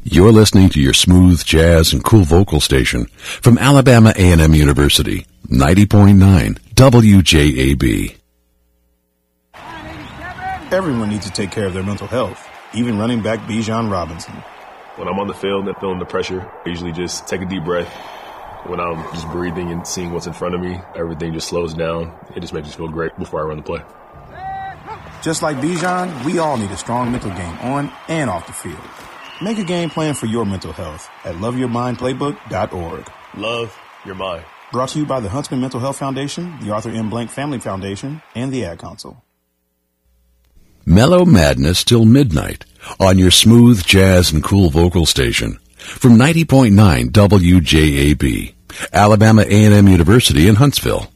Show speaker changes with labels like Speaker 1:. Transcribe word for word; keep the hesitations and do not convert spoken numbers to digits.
Speaker 1: You're listening to your smooth jazz and cool vocal station from Alabama A and M University, ninety point nine W J A B.
Speaker 2: Everyone needs to take care of their mental health, even running back Bijan Robinson.
Speaker 3: When I'm on the field and feeling the pressure, I usually just take a deep breath. When I'm just breathing and seeing what's in front of me, everything just slows down. It just makes me feel great before I run the play.
Speaker 2: Just like Bijan, we all need a strong mental game on and off the field. Make a game plan for your mental health at love your mind playbook dot org.
Speaker 3: Love your mind.
Speaker 2: Brought to you by the Huntsman Mental Health Foundation, the Arthur M. Blank Family Foundation, and the Ad Council.
Speaker 1: Mellow Madness till midnight on your smooth jazz and cool vocal station from ninety point nine W J A B, Alabama A and M University in Huntsville.